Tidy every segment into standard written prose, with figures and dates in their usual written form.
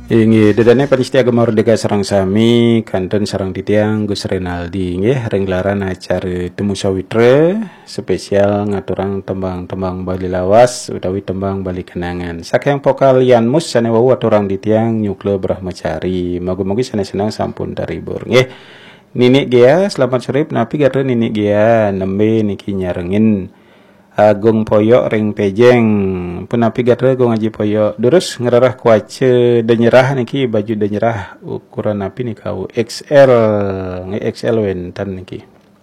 Inggih, dedane panitia Merdeka sareng sami kanten sareng titiang Gus Renaldi nggih renggelaran acara temu sawitra spesial ngaturang tembang-tembang Bali lawas utawi tembang Bali kenangan. Saking vokal Yan Mus sane wau aturang titiang Nyukle Brahmacari. Moga-moga senang sampun taribur nggih. Nini Gia selamat sore napi gatre Nini Gia nembe niki nyarengin Agung Poyok ring pejeng penapi gatre Agung Haji Poyok terus ngerarah kuace denyerah niki baju denyerah ukuran napi nih kau XL XL wentan niki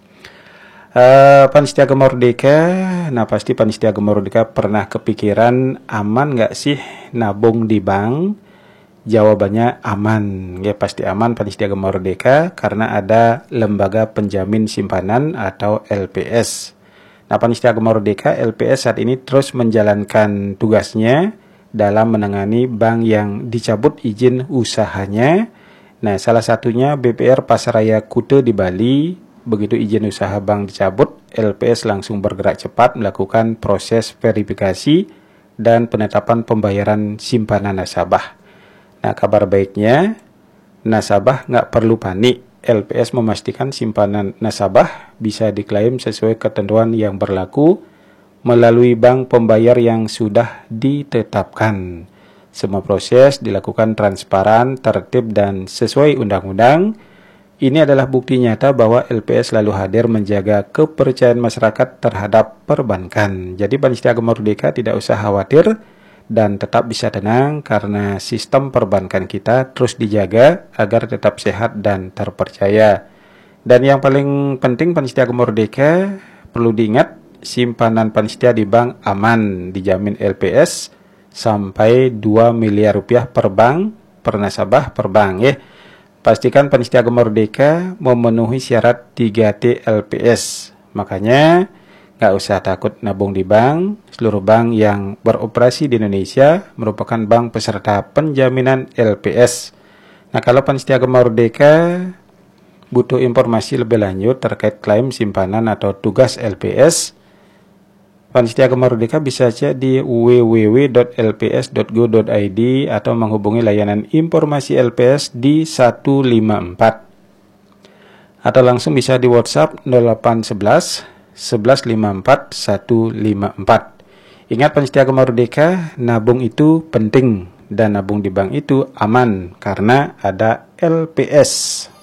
Panitia Merdeka. Nah pasti Panitia Merdeka pernah kepikiran aman nggak sih nabung di bank? Jawabannya aman, ya pasti aman Panitia Merdeka karena ada lembaga penjamin simpanan atau LPS. Nah, Panitia Merdeka LPS saat ini terus menjalankan tugasnya dalam menangani bank yang dicabut izin usahanya. Nah, salah satunya BPR Pasaraya Kute di Bali. Begitu izin usaha bank dicabut, LPS langsung bergerak cepat melakukan proses verifikasi dan penetapan pembayaran simpanan nasabah. Nah, kabar baiknya, nasabah nggak perlu panik. LPS memastikan simpanan nasabah bisa diklaim sesuai ketentuan yang berlaku melalui bank pembayar yang sudah ditetapkan. Semua proses dilakukan transparan, tertib, dan sesuai undang-undang. Ini adalah bukti nyata bahwa LPS selalu hadir menjaga kepercayaan masyarakat terhadap perbankan. Jadi Panitia Merdeka tidak usah khawatir dan tetap bisa tenang karena sistem perbankan kita terus dijaga agar tetap sehat dan terpercaya. Dan yang paling penting Panitia Merdeka perlu diingat simpanan Panitia di bank aman, dijamin LPS sampai 2 miliar rupiah per bank, per nasabah per bank ya. Pastikan Panitia Merdeka memenuhi syarat 3T LPS. Makanya nggak usah takut nabung di bank. Seluruh bank yang beroperasi di Indonesia merupakan bank peserta penjaminan LPS. Nah, kalau Panitia Merdeka butuh informasi lebih lanjut terkait klaim simpanan atau tugas LPS, Panitia Merdeka bisa cek di www.lps.go.id atau menghubungi layanan informasi LPS di 154. Atau langsung bisa di WhatsApp 0811 1154 154. Ingat Panitia Merdeka, nabung itu penting dan nabung di bank itu aman karena ada LPS.